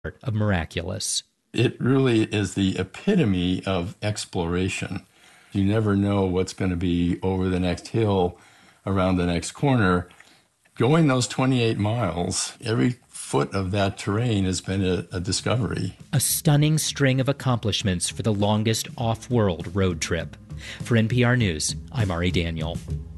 of Miraculous. It really is the epitome of exploration. You never know what's going to be over the next hill, around the next corner. Going those 28 miles, every foot of that terrain has been a discovery. A stunning string of accomplishments for the longest off-world road trip. For NPR News, I'm Ari Daniel.